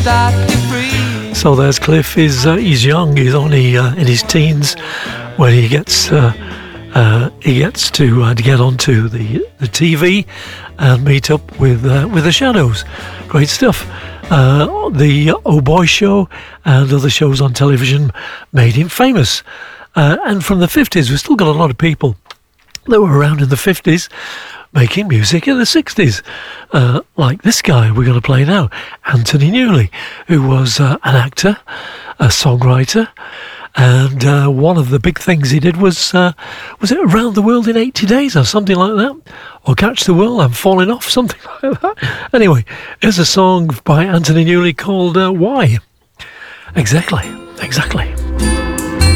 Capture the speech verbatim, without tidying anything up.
stop you free. So there's Cliff. He's, uh, he's young. He's only uh, in his teens when he gets uh, uh, he gets to, uh, to get onto the the T V and meet up with uh, with the Shadows. Great stuff. Uh, the Oh Boy Show and other shows on television made him famous. Uh, and from the fifties, we've still got a lot of people that were around in the fifties making music in the sixties, uh, like this guy we're going to play now, Anthony Newley, who was uh, an actor, a songwriter, and uh, one of the big things he did was, uh, was it Around the World in eighty days or something like that? Or Catch the World, I'm Falling Off, something like that. Anyway, here's a song by Anthony Newley called uh, Why? Exactly, exactly.